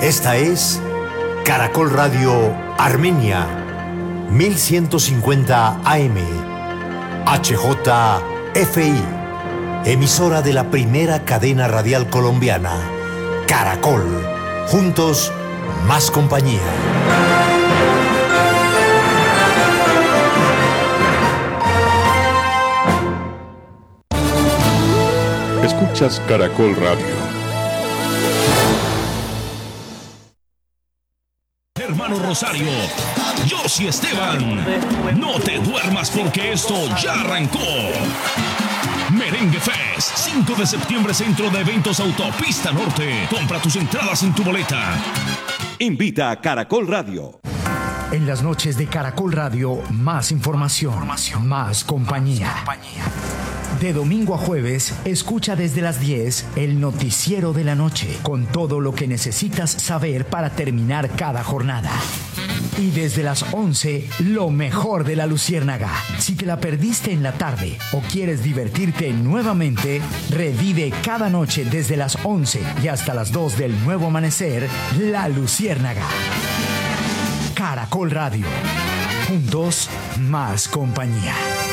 Esta es Caracol Radio Armenia, 1150 AM, HJFI, emisora de la primera cadena radial colombiana, Caracol. Juntos, más compañía. Escuchas Caracol Radio. Hermano Rosario, Yossi Esteban, no te duermas porque esto ya arrancó. Merengue Fest, 5 de septiembre, Centro de Eventos Autopista Norte. Compra tus entradas en tu boleta. Invita a Caracol Radio. En las noches de Caracol Radio, más información, más compañía. De domingo a jueves, escucha desde las 10 el noticiero de la noche, con todo lo que necesitas saber para terminar cada jornada. Y desde las 11, lo mejor de la Luciérnaga. Si te la perdiste en la tarde o quieres divertirte nuevamente, revive cada noche desde las 11 y hasta las 2 del nuevo amanecer, La Luciérnaga. Caracol Radio. Juntos, más compañía.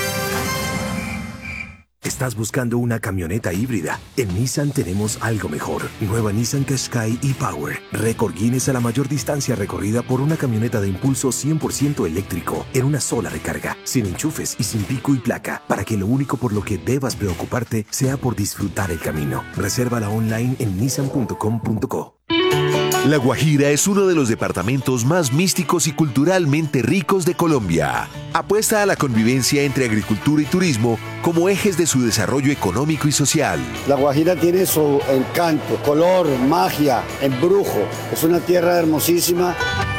¿Estás buscando una camioneta híbrida? En Nissan tenemos algo mejor. Nueva Nissan Qashqai e-Power. Récord Guinness a la mayor distancia recorrida por una camioneta de impulso 100% eléctrico en una sola recarga, sin enchufes y sin pico y placa, para que lo único por lo que debas preocuparte sea por disfrutar el camino. Resérvala online en nissan.com.co. La Guajira es uno de los departamentos más místicos y culturalmente ricos de Colombia. Apuesta a la convivencia entre agricultura y turismo como ejes de su desarrollo económico y social. La Guajira tiene su encanto, color, magia, embrujo. Es una tierra hermosísima.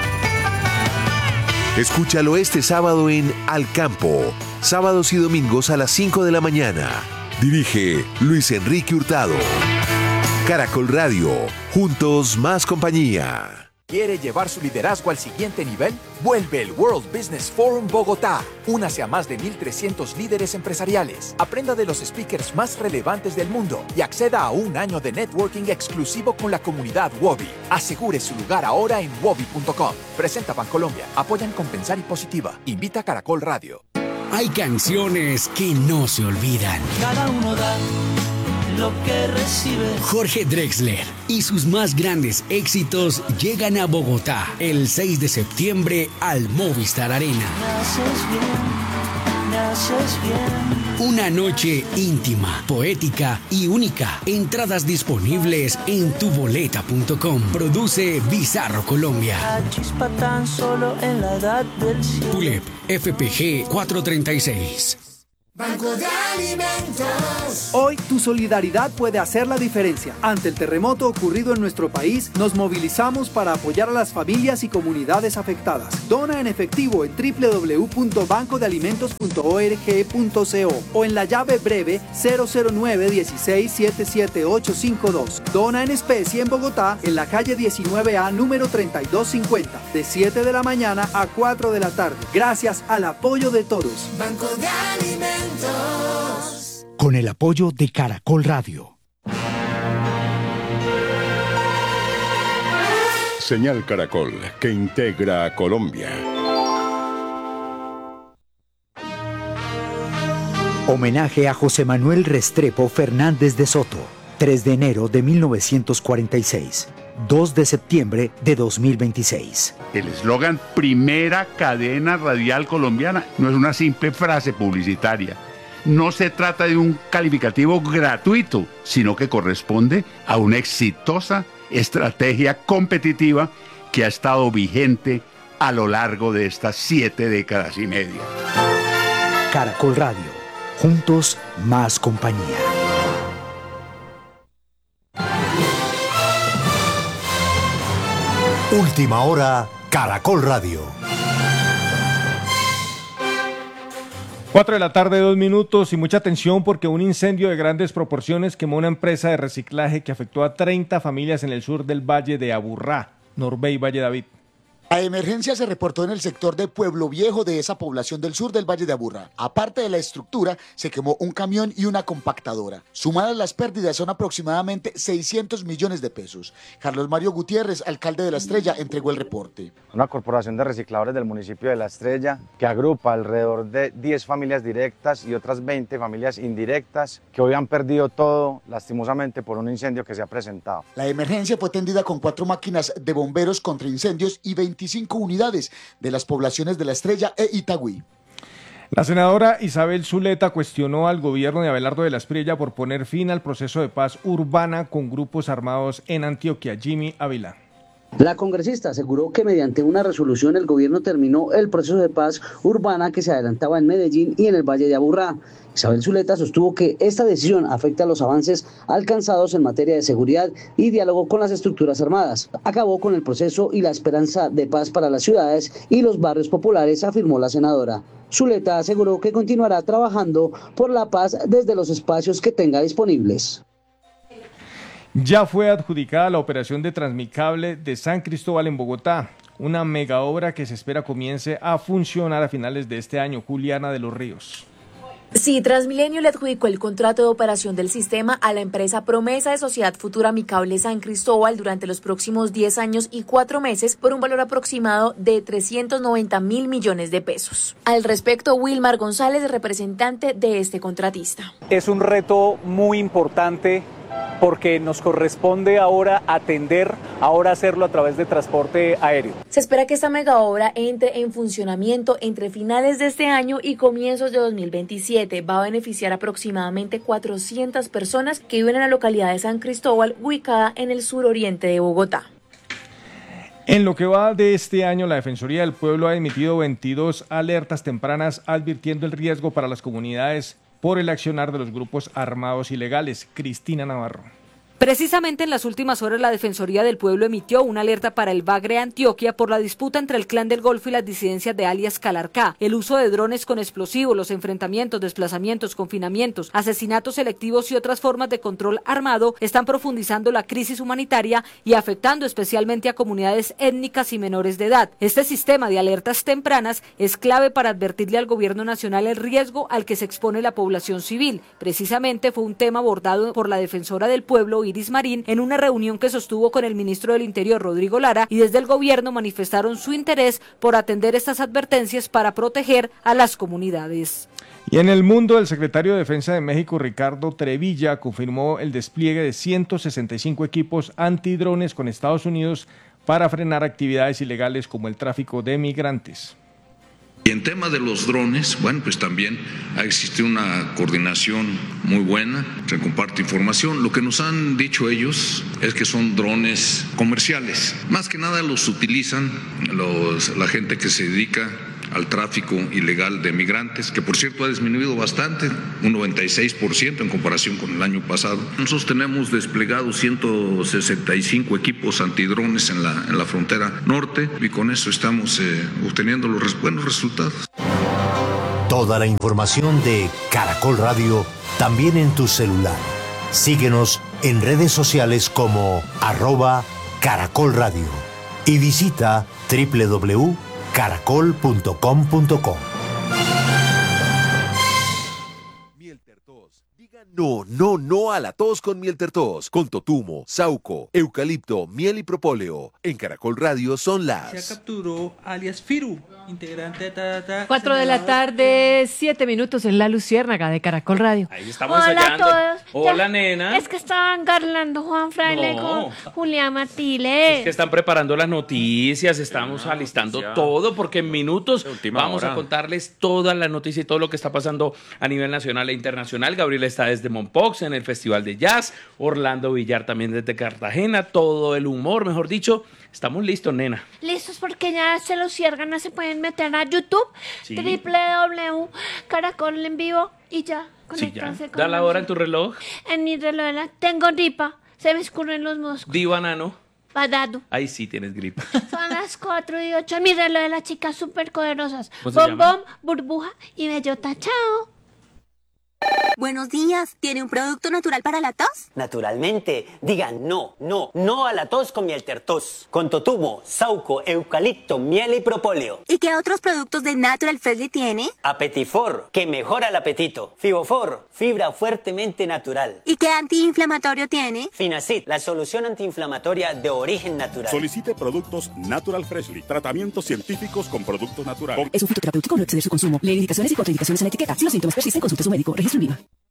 Escúchalo este sábado en Al Campo, sábados y domingos a las 5 de la mañana. Dirige Luis Enrique Hurtado. Caracol Radio, juntos más compañía. ¿Quiere llevar su liderazgo al siguiente nivel? Vuelve el World Business Forum Bogotá. Únase a más de 1,300 líderes empresariales. Aprenda de los speakers más relevantes del mundo y acceda a un año de networking exclusivo con la comunidad Wobi. Asegure su lugar ahora en wobi.com. Presenta Bancolombia. Apoyan Compensar y Positiva. Invita a Caracol Radio. Hay canciones que no se olvidan. Cada uno da lo que recibe. Jorge Drexler y sus más grandes éxitos llegan a Bogotá el 6 de septiembre al Movistar Arena. Me haces bien, me haces bien. Una noche íntima, poética y única. Entradas disponibles en tuboleta.com. Produce Bizarro Colombia. La chispa tan solo en la edad del cielo. Pulep FPG 436. Banco de Alimentos. Hoy tu solidaridad puede hacer la diferencia. Ante el terremoto ocurrido en nuestro país, nos movilizamos para apoyar a las familias y comunidades afectadas. Dona en efectivo en www.bancodealimentos.org.co o en la llave breve 009-16-77852. Dona en especie en Bogotá, en la calle 19A número 3250, de 7 de la mañana a 4 de la tarde. Gracias al apoyo de todos. Banco de Alimentos. Con el apoyo de Caracol Radio. Señal Caracol, que integra a Colombia. Homenaje a José Manuel Restrepo Fernández de Soto, 3 de enero de 1946. 2 de septiembre de 2026. El eslogan Primera Cadena Radial Colombiana no es una simple frase publicitaria. No se trata de un calificativo gratuito, sino que corresponde a una exitosa estrategia competitiva que ha estado vigente a lo largo de estas 7 décadas y media. Caracol Radio. Juntos, más compañía. Última hora, Caracol Radio. 4 de la tarde, 2 minutos, y mucha atención porque un incendio de grandes proporciones quemó una empresa de reciclaje que afectó a 30 familias en el sur del Valle de Aburrá, Norbey, Valle David. La emergencia se reportó en el sector de Pueblo Viejo de esa población del sur del Valle de Aburrá. Aparte de la estructura, se quemó un camión y una compactadora. Sumadas las pérdidas son aproximadamente 600 millones de pesos. Carlos Mario Gutiérrez, alcalde de La Estrella, entregó el reporte. Una corporación de recicladores del municipio de La Estrella que agrupa alrededor de 10 familias directas y otras 20 familias indirectas que hoy han perdido todo lastimosamente por un incendio que se ha presentado. La emergencia fue atendida con 4 máquinas de bomberos contra incendios y 25 unidades de las poblaciones de La Estrella e Itagüí. La senadora Isabel Zuleta cuestionó al gobierno de Abelardo de la Espriella por poner fin al proceso de paz urbana con grupos armados en Antioquia. Jimmy Ávila. La congresista aseguró que mediante una resolución el gobierno terminó el proceso de paz urbana que se adelantaba en Medellín y en el Valle de Aburrá. Isabel Zuleta sostuvo que esta decisión afecta a los avances alcanzados en materia de seguridad y diálogo con las estructuras armadas. Acabó con el proceso y la esperanza de paz para las ciudades y los barrios populares, afirmó la senadora. Zuleta aseguró que continuará trabajando por la paz desde los espacios que tenga disponibles. Ya fue adjudicada la operación de Transmicable de San Cristóbal en Bogotá, una mega obra que se espera comience a funcionar a finales de este año. Juliana de los Ríos. Sí, Transmilenio le adjudicó el contrato de operación del sistema a la empresa Promesa de Sociedad Futura Amicable San Cristóbal durante los próximos 10 años y 4 meses por un valor aproximado de 390.000 millones de pesos. Al respecto, Wilmar González, representante de este contratista. Es un reto muy importante porque nos corresponde ahora hacerlo a través de transporte aéreo. Se espera que esta mega obra entre en funcionamiento entre finales de este año y comienzos de 2027. Va a beneficiar aproximadamente 400 personas que viven en la localidad de San Cristóbal, ubicada en el suroriente de Bogotá. En lo que va de este año, la Defensoría del Pueblo ha emitido 22 alertas tempranas advirtiendo el riesgo para las comunidades por el accionar de los grupos armados ilegales. Cristina Navarro. Precisamente en las últimas horas la Defensoría del Pueblo emitió una alerta para el Bagre Antioquia por la disputa entre el Clan del Golfo y las disidencias de alias Calarcá, el uso de drones con explosivos, los enfrentamientos, desplazamientos, confinamientos, asesinatos selectivos y otras formas de control armado están profundizando la crisis humanitaria y afectando especialmente a comunidades étnicas y menores de edad. Este sistema de alertas tempranas es clave para advertirle al gobierno nacional el riesgo al que se expone la población civil. Precisamente fue un tema abordado por la Defensora del Pueblo, Iris Marín, en una reunión que sostuvo con el ministro del Interior, Rodrigo Lara, y desde el gobierno manifestaron su interés por atender estas advertencias para proteger a las comunidades. Y en el mundo, el secretario de Defensa de México, Ricardo Trevilla, confirmó el despliegue de 165 equipos antidrones con Estados Unidos para frenar actividades ilegales como el tráfico de migrantes. Y en tema de los drones, bueno, pues también ha existido una coordinación muy buena, se comparte información. Lo que nos han dicho ellos es que son drones comerciales. Más que nada los utilizan la gente que se dedica al tráfico ilegal de migrantes, que por cierto ha disminuido bastante, un 96% en comparación con el año pasado. Nosotros tenemos desplegados 165 equipos antidrones en la frontera norte y con eso estamos obteniendo los buenos resultados. Toda la información de Caracol Radio también en tu celular. Síguenos en redes sociales como @Caracol Radio y visita www.caracol.com.co. No a la tos con Miel Tertos, con totumo, sauco, eucalipto, miel y propóleo. En Caracol Radio son las... Se capturó alias Firu, integrante de 4 de la tarde, 7 minutos en La Luciérnaga de Caracol Radio. Ahí estamos ensayando. Hola a todos. Hola, nena. Es que estaban garlando Juan Fraile con Julián Martínez. Es que están preparando las noticias, estamos alistando todo, porque en minutos vamos a contarles toda la noticia y todo lo que está pasando a nivel nacional e internacional. Gabriela está desde Mompox en el Festival de Jazz, Orlando Villar también desde Cartagena, todo el humor, mejor dicho. Estamos listos, nena. Listos porque ya se los cierran, se pueden meter a YouTube, sí. www.caracol en vivo y ya. Sí, ya. Da la hora en tu reloj. En mi reloj tengo gripa, se me escurren los moscos. Di banano. Badado. Ahí sí tienes gripa. Son las 4:08, mi reloj de las chicas súper poderosas. ¿Cómo se llama? Burbuja y Bellota, chao. Buenos días, ¿tiene un producto natural para la tos? Naturalmente, digan no a la tos con Mieltertos, con totumo, sauco, eucalipto, miel y propóleo. ¿Y qué otros productos de Natural Freshly tiene? Apetifor, que mejora el apetito. Fibofor, fibra fuertemente natural. ¿Y qué antiinflamatorio tiene? Finacid, la solución antiinflamatoria de origen natural. Solicite productos Natural Freshly, tratamientos científicos con productos naturales. Es un fitoterapéutico, no exceder su consumo. Lee indicaciones y contraindicaciones en la etiqueta. Si los síntomas persisten, consulte a su médico. Registro INVIMA.